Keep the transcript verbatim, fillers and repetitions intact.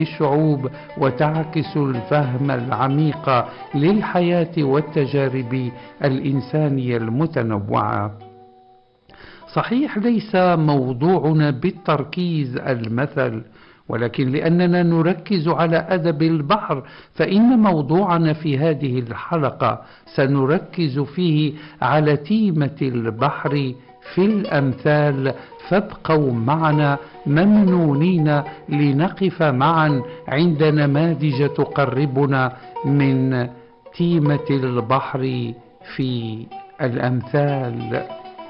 الشعوب وتعكس الفهم العميق للحياة والتجارب الإنسانية المتنوعة. صحيح ليس موضوعنا بالتركيز المثل، ولكن لأننا نركز على أدب البحر فإن موضوعنا في هذه الحلقة سنركز فيه على تيمة البحر في الأمثال، فابقوا معنا ممنونين لنقف معا عند نماذج تقربنا من تيمة البحر في الأمثال.